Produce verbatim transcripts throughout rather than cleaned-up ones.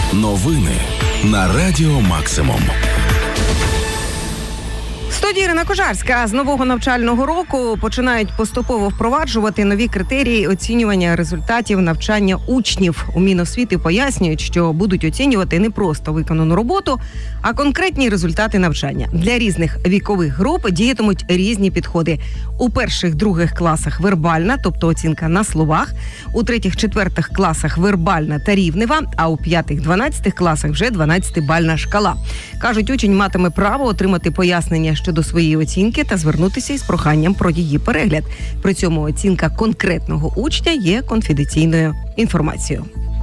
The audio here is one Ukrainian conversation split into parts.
Новини на Радіо Максимум. В студії Ірина Кожарська. З нового навчального року починають поступово впроваджувати нові критерії оцінювання результатів навчання учнів. У Міносвіти пояснюють, що будуть оцінювати не просто виконану роботу, а конкретні результати навчання. Для різних вікових груп діятимуть різні підходи. У перших-других класах вербальна, тобто оцінка на словах, у третіх-четвертих класах вербальна та рівнева, а у п'ятих-дванадцятих класах вже дванадцятибальна шкала. Кажуть, учень матиме право отримати пояснення щодо своєї оцінки та звернутися із проханням про її перегляд. При цьому оцінка конкретного учня є конфіденційною інформацією.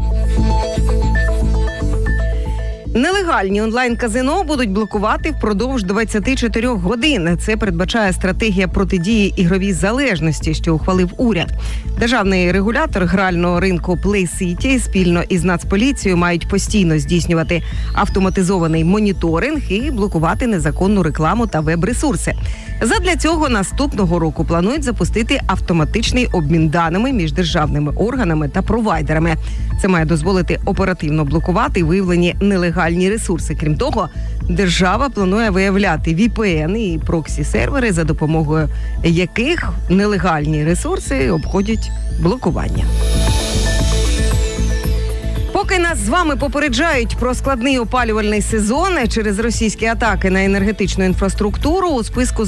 Нелегальні онлайн-казино будуть блокувати впродовж двадцяти чотирьох годин. Це передбачає стратегія протидії ігровій залежності, що ухвалив уряд. Державний регулятор грального ринку Play City спільно із Нацполіцією мають постійно здійснювати автоматизований моніторинг і блокувати незаконну рекламу та веб-ресурси. Задля цього наступного року планують запустити автоматичний обмін даними між державними органами та провайдерами. Це має дозволити оперативно блокувати виявлені нелегальні ресурси. Крім того, держава планує виявляти ві пі ен і проксі-сервери, за допомогою яких нелегальні ресурси обходять блокування. Поки нас з вами попереджають про складний опалювальний сезон через російські атаки на енергетичну інфраструктуру, у списку